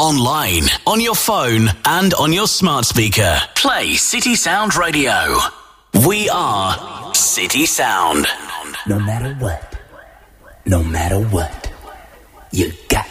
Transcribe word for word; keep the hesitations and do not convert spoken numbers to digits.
online, on your phone, and on your smart speaker. Play City Sound Radio. We are City Sound. No matter what, no matter what, you got